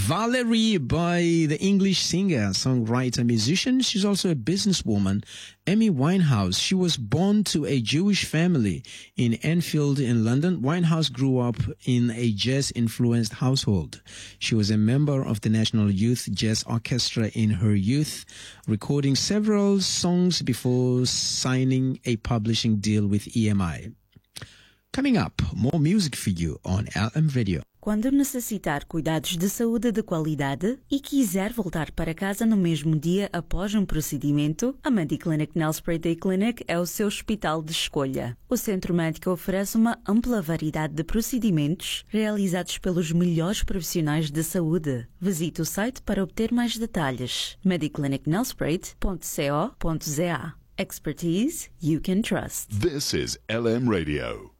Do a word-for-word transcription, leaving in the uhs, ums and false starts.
Valerie by the English singer, songwriter, musician. She's also a businesswoman. Amy Winehouse. She was born to a Jewish family in Enfield in London. Winehouse grew up in a jazz-influenced household. She was a member of the National Youth Jazz Orchestra in her youth, recording several songs before signing a publishing deal with E M I. Coming up, more music for you on L M Radio. Quando necessitar cuidados de saúde de qualidade e quiser voltar para casa no mesmo dia após um procedimento, a Mediclinic Nelspruit Day Clinic é o seu hospital de escolha. O centro médico oferece uma ampla variedade de procedimentos realizados pelos melhores profissionais de saúde. Visite o site para obter mais detalhes. mediclinic nelspruit ponto co ponto za. Expertise you can trust. This is L M Radio.